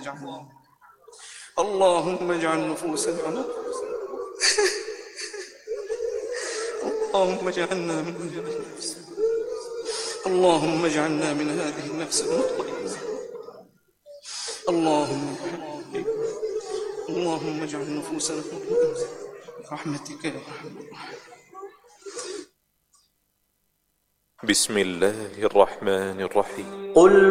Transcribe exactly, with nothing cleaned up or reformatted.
اجعلنا اللهم اجعل نفوسنا اللهم اجعلنا من هذه النفس اللهم اجعلنا من هذه النفس المطمئنة. اللهم اللهم اجعل نفوسنا مطمئنة برحمتك يا ارحم الراحمين. بسم الله الرحمن الرحيم. قل